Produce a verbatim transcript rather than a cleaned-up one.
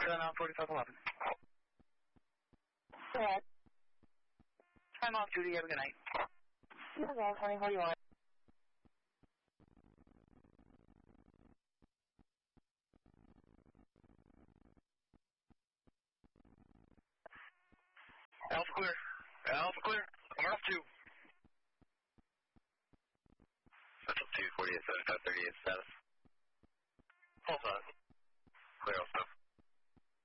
seven out forty-five eleven. Go ahead. Time off duty, have a good night. Okay, twenty forty-one. Alpha clear. Alpha clear. I'm off two. Central two forty-eight seven five thirty-eight status. Hold on.